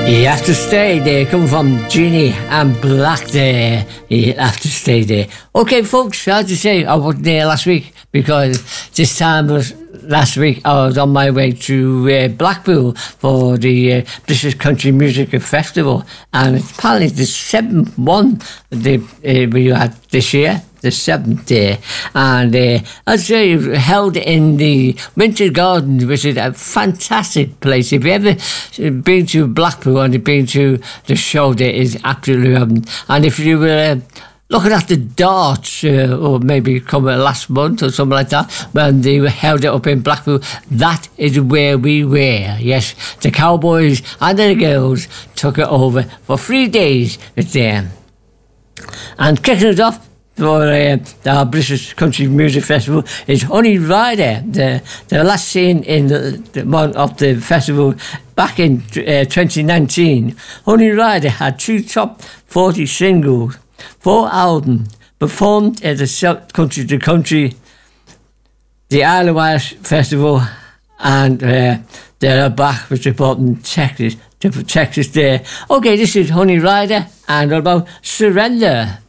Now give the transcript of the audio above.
You have to stay there. Come from Ginny and Black there. You have to stay there. Okay, folks, I have to say I wasn't there last week because this time was last week I was on my way to Blackpool for the British Country Music Festival, and it's apparently the 7th one we had this year. The 7th day, and I'd say it was held in the Winter Garden, which is a fantastic place. If you ever been to Blackpool and you've been to the show, there is absolutely and if you were looking at the darts, or maybe coming last month or something like that, when they held it up in Blackpool, that is where we were. Yes, the Cowboys and the girls took it over for 3 days with them, and kicking it off for the British Country Music Festival is Honey Rider. The last seen in the one of the festival back in 2019. Honey Rider had 2 top 40 singles, 4 albums, performed at the South Country to Country, the Isle of Wight Festival, and they're back with supporting Texas there. Okay, this is Honey Rider and what about Surrender.